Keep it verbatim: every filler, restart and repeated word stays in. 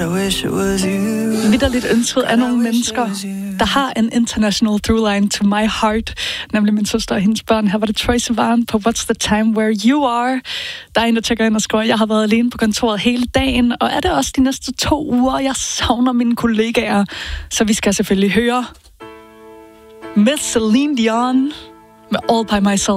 Vitterligt ønsket af nogle mennesker, der har en international throughline to my heart, nemlig min søster og hendes børn. Her var det Troye Sivan på What's the Time Where You Are. Der er en, der tjekker ind og skriver, jeg har været alene på kontoret hele dagen, og er det også de næste to uger, jeg savner mine kollegaer. Så vi skal selvfølgelig høre Miss Celine Dion med All By Myself.